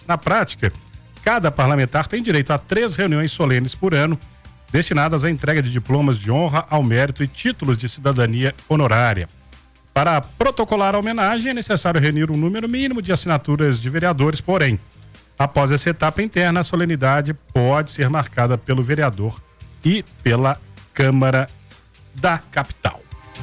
Na prática, cada parlamentar tem direito a 3 reuniões solenes por ano, destinadas à entrega de diplomas de honra ao mérito e títulos de cidadania honorária. Para protocolar a homenagem, é necessário reunir um número mínimo de assinaturas de vereadores, porém, após essa etapa interna, a solenidade pode ser marcada pelo vereador e pela Câmara da capital.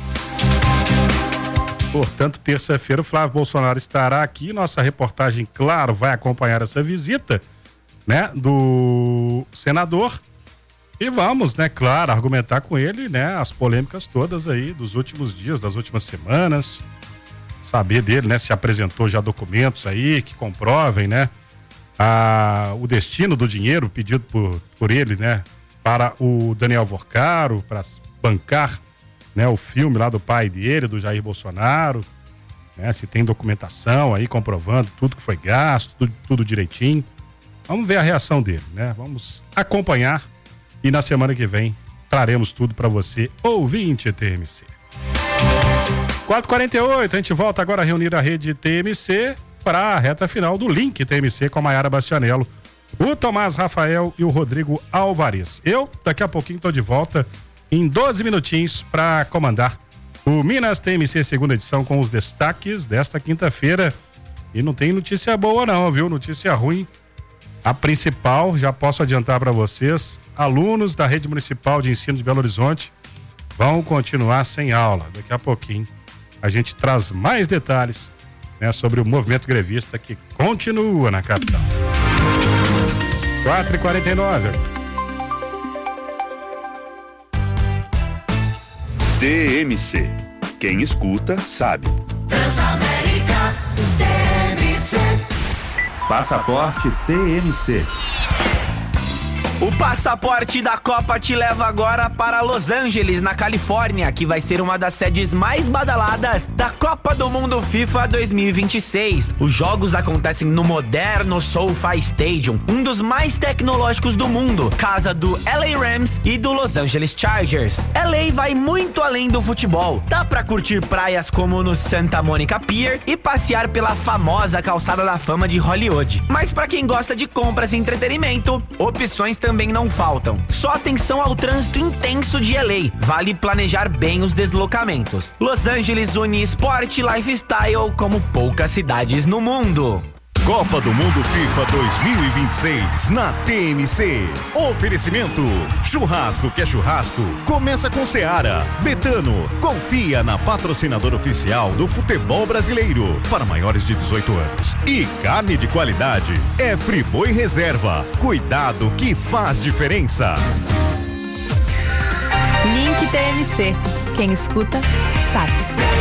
Portanto, terça-feira o Flávio Bolsonaro estará aqui. Nossa reportagem, claro, vai acompanhar essa visita, né, do senador. E vamos, né, claro, argumentar com ele, né, as polêmicas todas aí dos últimos dias, das últimas semanas. Saber dele, né, se apresentou já documentos aí que comprovem, né, o destino do dinheiro pedido por ele, né, para o Daniel Vorcaro, para bancar, né, o filme lá do pai dele, do Jair Bolsonaro, né, se tem documentação aí comprovando tudo que foi gasto, tudo direitinho. Vamos ver a reação dele, né? Vamos acompanhar e na semana que vem traremos tudo para você, ouvinte TMC. 4h48, a gente volta agora a reunir a rede TMC para a reta final do Link TMC com a Maiara Bastianello, o Tomás Rafael e o Rodrigo Alvarez. Eu, daqui a pouquinho, estou de volta em 12 minutinhos para comandar o Minas TMC segunda edição com os destaques desta quinta-feira. E não tem notícia boa não, viu? Notícia ruim. A principal, já posso adiantar para vocês, alunos da Rede Municipal de Ensino de Belo Horizonte vão continuar sem aula. Daqui a pouquinho a gente traz mais detalhes, né, sobre o movimento grevista que continua na capital. 4h49. TMC. Quem escuta, sabe. Transamérica TMC. Passaporte TMC. O passaporte da Copa te leva agora para Los Angeles, na Califórnia, que vai ser uma das sedes mais badaladas da Copa do Mundo FIFA 2026. Os jogos acontecem no moderno SoFi Stadium, um dos mais tecnológicos do mundo, casa do LA Rams e do Los Angeles Chargers. LA vai muito além do futebol. Dá pra curtir praias como no Santa Monica Pier e passear pela famosa calçada da fama de Hollywood. Mas pra quem gosta de compras e entretenimento, opções também não faltam. Só atenção ao trânsito intenso de LA. Vale planejar bem os deslocamentos. Los Angeles une esporte e lifestyle como poucas cidades no mundo. Copa do Mundo FIFA 2026 na TMC. Oferecimento: churrasco que é churrasco, começa com Seara. Betano, confia na patrocinadora oficial do futebol brasileiro para maiores de 18 anos. E carne de qualidade é Friboi Reserva. Cuidado que faz diferença. Link TMC. Quem escuta, sabe.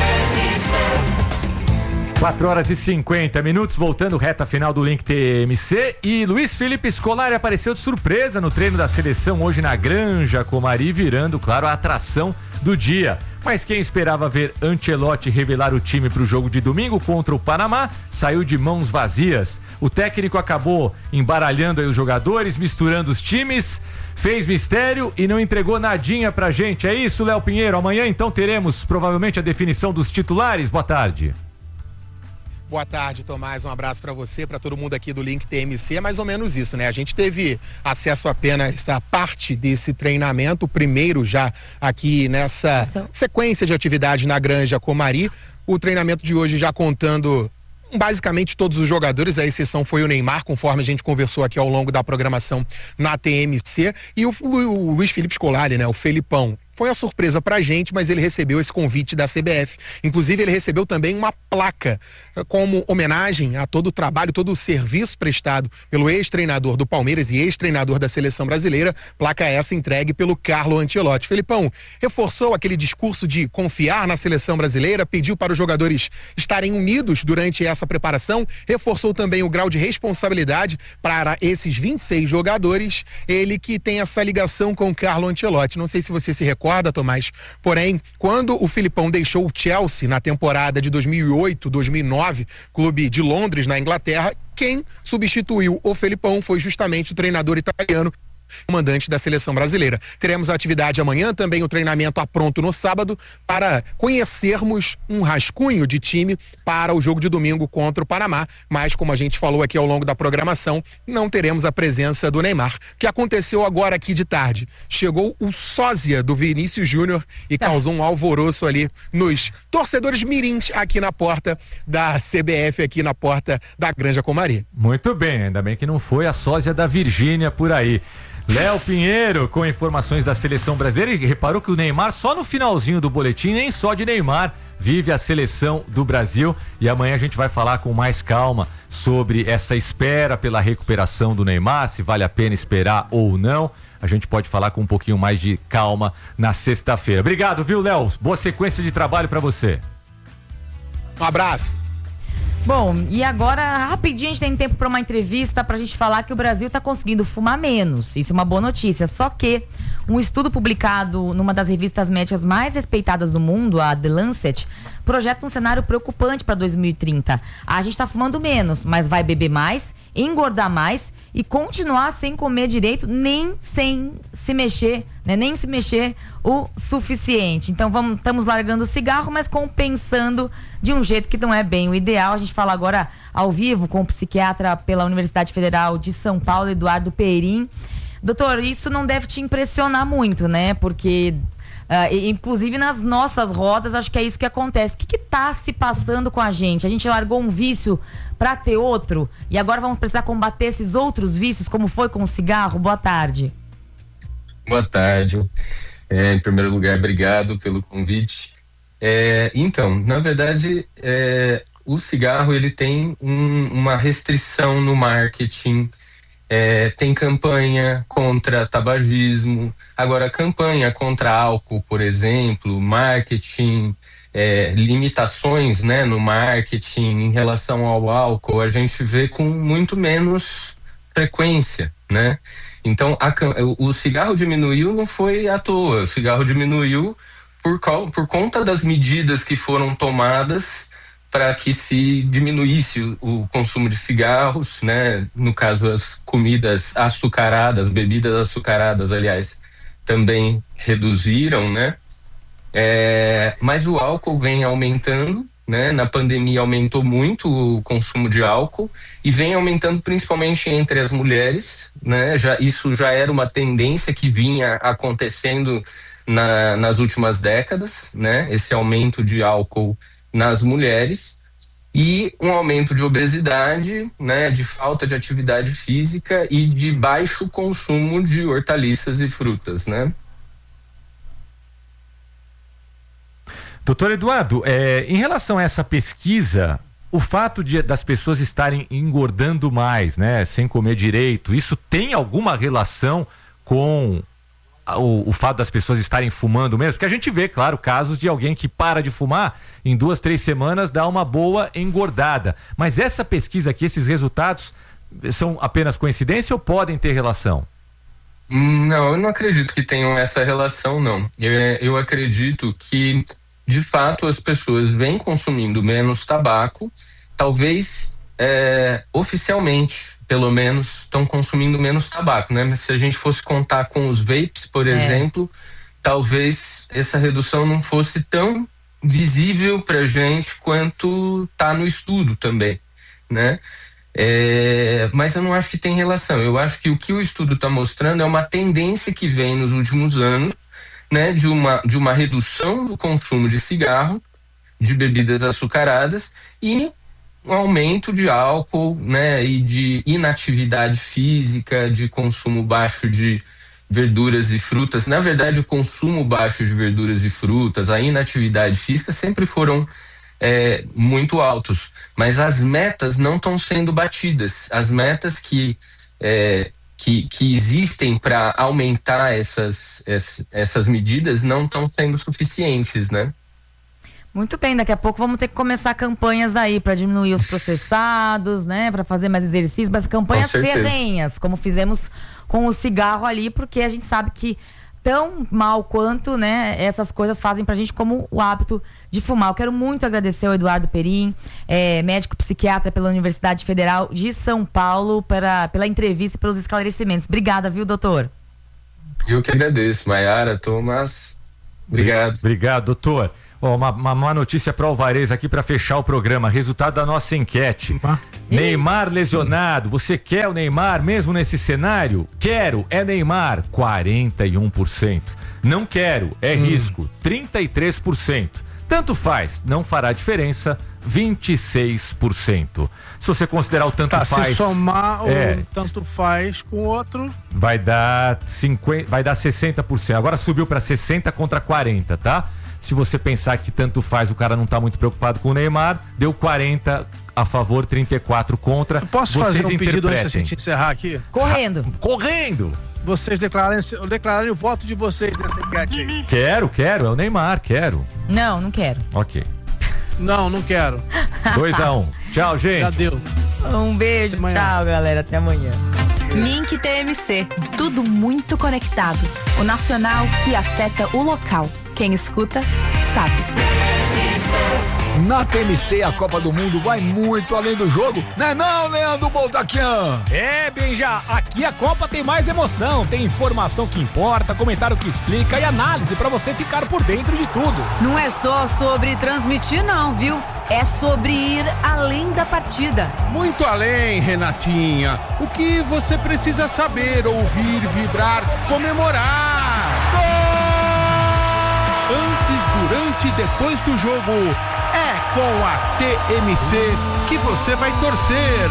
4h50, voltando reta final do Link TMC, e Luiz Felipe Scolari apareceu de surpresa no treino da seleção hoje na Granja Comari, virando, claro, a atração do dia. Mas quem esperava ver Ancelotti revelar o time para o jogo de domingo contra o Panamá, saiu de mãos vazias. O técnico acabou embaralhando aí os jogadores, misturando os times, fez mistério e não entregou nadinha pra gente. É isso, Léo Pinheiro? Amanhã então teremos provavelmente a definição dos titulares. Boa tarde. Boa tarde, Tomás. Um abraço para você, para todo mundo aqui do Link TMC. É mais ou menos isso, né? A gente teve acesso apenas a parte desse treinamento, o primeiro já aqui nessa sequência de atividade na Granja Comari. O treinamento de hoje já contando basicamente todos os jogadores, a exceção foi o Neymar, conforme a gente conversou aqui ao longo da programação na TMC, e o Luiz Felipe Scolari, né? O Felipão. Foi uma surpresa pra gente, mas ele recebeu esse convite da CBF. Inclusive, ele recebeu também uma placa como homenagem a todo o trabalho, todo o serviço prestado pelo ex-treinador do Palmeiras e ex-treinador da Seleção Brasileira. Placa essa entregue pelo Carlo Ancelotti. Felipão reforçou aquele discurso de confiar na Seleção Brasileira, pediu para os jogadores estarem unidos durante essa preparação, reforçou também o grau de responsabilidade para esses 26 jogadores, ele que tem essa ligação com o Carlo Ancelotti. Não sei se você se recorda, Tomás, porém, quando o Filipão deixou o Chelsea na temporada de 2008-2009, clube de Londres, na Inglaterra, quem substituiu o Felipão foi justamente o treinador italiano comandante da seleção brasileira. Teremos atividade amanhã, também o treinamento apronto no sábado, para conhecermos um rascunho de time para o jogo de domingo contra o Panamá, mas como a gente falou aqui ao longo da programação, não teremos a presença do Neymar. O que aconteceu agora aqui de tarde? Chegou o sósia do Vinícius Júnior e causou um alvoroço ali nos torcedores mirins aqui na porta da CBF, aqui na porta da Granja Comari. Muito bem, ainda bem que não foi a sósia da Virgínia por aí. Léo Pinheiro com informações da seleção brasileira, e reparou que o Neymar só no finalzinho do boletim, nem só de Neymar vive a seleção do Brasil, e amanhã a gente vai falar com mais calma sobre essa espera pela recuperação do Neymar, se vale a pena esperar ou não. A gente pode falar com um pouquinho mais de calma na sexta-feira. Obrigado, viu, Léo? Boa sequência de trabalho para você. Um abraço. Bom, e agora, rapidinho, a gente tem tempo para uma entrevista pra gente falar que o Brasil tá conseguindo fumar menos. Isso é uma boa notícia. Só que um estudo publicado numa das revistas médicas mais respeitadas do mundo, a The Lancet, projeta um cenário preocupante para 2030. A gente tá fumando menos, mas vai beber mais, engordar mais e continuar sem comer direito, nem sem se mexer, né? Nem se mexer o suficiente. Então estamos largando o cigarro, mas compensando de um jeito que não é bem o ideal. A gente fala agora ao vivo com o psiquiatra pela Universidade Federal de São Paulo, Eduardo Perim. Doutor, isso não deve te impressionar muito, né? Porque inclusive nas nossas rodas, acho que é isso que acontece. O que tá se passando com a gente? A gente largou um vício para ter outro e agora vamos precisar combater esses outros vícios, como foi com o cigarro? Boa tarde. Boa tarde. Em primeiro lugar, obrigado pelo convite. Então, na verdade, o cigarro ele tem uma restrição no marketing. Tem campanha contra tabagismo, agora campanha contra álcool, por exemplo, marketing, limitações, né, no marketing em relação ao álcool, a gente vê com muito menos frequência, né? Então o cigarro diminuiu não foi à toa, o cigarro diminuiu por conta das medidas que foram tomadas para que se diminuísse o consumo de cigarros, né? No caso, as comidas açucaradas, bebidas açucaradas, aliás, também reduziram, né? Mas o álcool vem aumentando, né? Na pandemia aumentou muito o consumo de álcool e vem aumentando principalmente entre as mulheres, né? Isso já era uma tendência que vinha acontecendo nas últimas décadas, né? Esse aumento de álcool nas mulheres e um aumento de obesidade, né, de falta de atividade física e de baixo consumo de hortaliças e frutas, né? Doutor Eduardo, em relação a essa pesquisa, o fato das pessoas estarem engordando mais, né, sem comer direito, isso tem alguma relação com o fato das pessoas estarem fumando mesmo? Porque a gente vê, claro, casos de alguém que para de fumar, em 2, 3 semanas dá uma boa engordada. Mas essa pesquisa aqui, esses resultados, são apenas coincidência ou podem ter relação? Não, eu não acredito que tenham essa relação, não. Eu acredito que, de fato, as pessoas vêm consumindo menos tabaco, talvez oficialmente, pelo menos, estão consumindo menos tabaco, né? Mas se a gente fosse contar com os vapes, por exemplo, talvez essa redução não fosse tão visível pra gente quanto tá no estudo também, né? Mas eu não acho que tem relação. Eu acho que o que o estudo está mostrando é uma tendência que vem nos últimos anos, né? De uma redução do consumo de cigarro, de bebidas açucaradas e um aumento de álcool, né, e de inatividade física, de consumo baixo de verduras e frutas. Na verdade, o consumo baixo de verduras e frutas, a inatividade física sempre foram muito altos, mas as metas não estão sendo batidas. As metas que existem para aumentar essas medidas não estão sendo suficientes, né? Muito bem, daqui a pouco vamos ter que começar campanhas aí para diminuir os processados, né? Para fazer mais exercícios, mas campanhas ferrenhas, como fizemos com o cigarro ali, porque a gente sabe que tão mal quanto, né, essas coisas fazem pra gente, como o hábito de fumar. Eu quero muito agradecer ao Eduardo Perim, médico psiquiatra pela Universidade Federal de São Paulo, pela entrevista e pelos esclarecimentos. Obrigada, viu, doutor? Eu que agradeço, Maiara, Thomas. Obrigado. Obrigado, doutor. Uma notícia para o Alvarez aqui para fechar o programa. Resultado da nossa enquete. Neymar lesionado. Você quer o Neymar mesmo nesse cenário? Quero. É Neymar. 41%. Não quero. É risco. 33%. Tanto faz. Não fará diferença. 26%. Se você considerar o tanto faz... Se somar o tanto faz com o outro... Vai dar 60%. Agora subiu para 60 contra 40, tá? Se você pensar que tanto faz, o cara não tá muito preocupado com o Neymar, deu 40 a favor, 34 contra. Eu posso fazer um pedido antes de a gente encerrar aqui? Correndo. Vocês declararem o voto de vocês nessa enquete aí. Quero, é o Neymar, quero. Não quero. Ok. Não quero. 2-1. Tchau, gente. Já deu. Um beijo, tchau, galera. Até amanhã. Link TMC. Tudo muito conectado. O nacional que afeta o local. Quem escuta, sabe. Na TMC, a Copa do Mundo vai muito além do jogo, né não, Leandro Boldaquian? Benja, aqui a Copa tem mais emoção, tem informação que importa, comentário que explica e análise pra você ficar por dentro de tudo. Não é só sobre transmitir não, viu? É sobre ir além da partida. Muito além, Renatinha. O que você precisa saber, ouvir, vibrar, comemorar. Gol! Antes, durante e depois do jogo, é com a TMC que você vai torcer.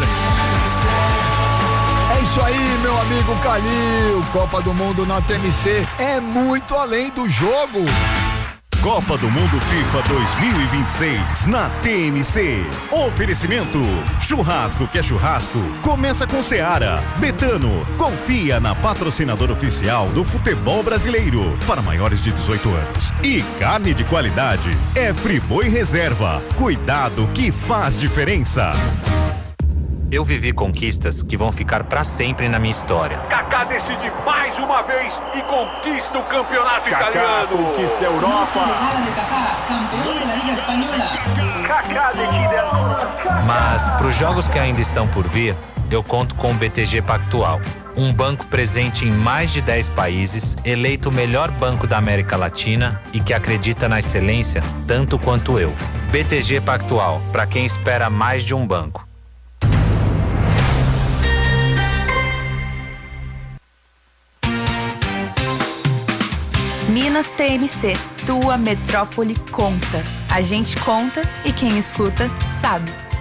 É isso aí, meu amigo Calil. Copa do Mundo na TMC é muito além do jogo. Copa do Mundo FIFA 2026 na TMC. Oferecimento: churrasco que é churrasco. Começa com Seara. Betano, confia na patrocinadora oficial do futebol brasileiro para maiores de 18 anos. E carne de qualidade é Friboi Reserva. Cuidado que faz diferença. Eu vivi conquistas que vão ficar pra sempre na minha história. Kaká decide mais uma vez e conquista o campeonato italiano. Conquista a Europa. Kaká decide. Mas pros jogos que ainda estão por vir, eu conto com o BTG Pactual. Um banco presente em mais de 10 países, eleito o melhor banco da América Latina e que acredita na excelência tanto quanto eu. BTG Pactual, para quem espera mais de um banco. Minas TMC, tua metrópole conta. A gente conta e quem escuta sabe.